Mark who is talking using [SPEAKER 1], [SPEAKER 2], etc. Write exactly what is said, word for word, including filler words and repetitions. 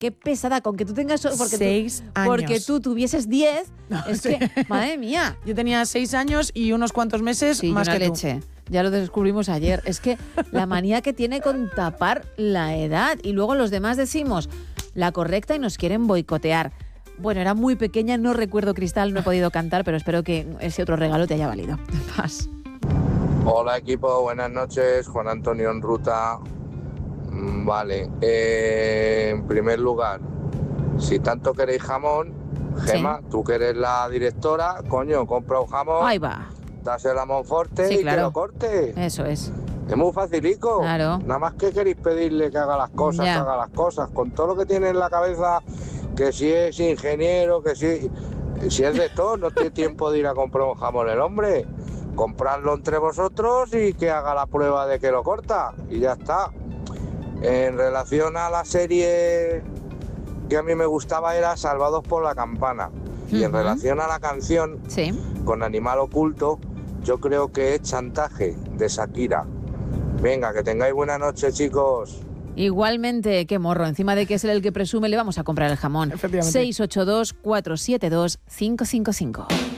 [SPEAKER 1] qué pesada, con que tú tengas... Porque
[SPEAKER 2] seis
[SPEAKER 1] tú,
[SPEAKER 2] años.
[SPEAKER 1] Porque tú tuvieses diez,
[SPEAKER 2] No,
[SPEAKER 1] es
[SPEAKER 2] sí.
[SPEAKER 1] que, madre mía.
[SPEAKER 2] Yo tenía seis años y unos cuantos meses
[SPEAKER 1] Sí,
[SPEAKER 2] más
[SPEAKER 1] una
[SPEAKER 2] que
[SPEAKER 1] leche. Tú. Ya lo descubrimos ayer. Es que la manía que tiene con tapar la edad. Y luego los demás decimos la correcta y nos quieren boicotear. Bueno, era muy pequeña, no recuerdo, Cristal, no he podido cantar, pero espero que ese otro regalo te haya valido. Paz.
[SPEAKER 3] Hola equipo, buenas noches, Juan Antonio en ruta. Mm, Vale, eh, en primer lugar, si tanto queréis jamón, Gema,
[SPEAKER 1] Sí.
[SPEAKER 3] tú que eres la directora, coño, compra un jamón,
[SPEAKER 1] Ahí va.
[SPEAKER 3] dáselo a Monforte
[SPEAKER 1] Sí,
[SPEAKER 3] y
[SPEAKER 1] claro.
[SPEAKER 3] que lo corte.
[SPEAKER 1] Eso es.
[SPEAKER 3] Es muy facilico.
[SPEAKER 1] Claro.
[SPEAKER 3] Nada más que queréis pedirle que haga las cosas,
[SPEAKER 1] Ya.
[SPEAKER 3] que haga las cosas, con todo lo que tiene en la cabeza, que si es ingeniero, que si, si es de todo, no tiene tiempo de ir a comprar un jamón el hombre. Comprarlo entre vosotros y que haga la prueba de que lo corta y ya está. En relación a la serie que a mí me gustaba era Salvados por la Campana. Y en
[SPEAKER 1] Ujú.
[SPEAKER 3] relación a la canción
[SPEAKER 1] Sí.
[SPEAKER 3] con Animal Oculto, yo creo que es Chantaje de Shakira. Venga, que tengáis buena noche, chicos.
[SPEAKER 1] Igualmente, qué morro. Encima de que es él el que presume, le vamos a comprar el jamón.
[SPEAKER 2] Efectivamente.
[SPEAKER 1] seis ocho dos, cuatro siete dos, cinco cinco cinco.